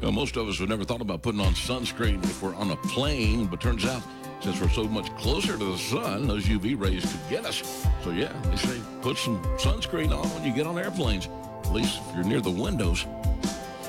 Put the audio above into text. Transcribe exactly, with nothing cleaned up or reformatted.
Well, most of us have never thought about putting on sunscreen if we're on a plane, but turns out since we're so much closer to the sun, those U V rays could get us. So, yeah, they say put some sunscreen on when you get on airplanes, at least if you're near the windows.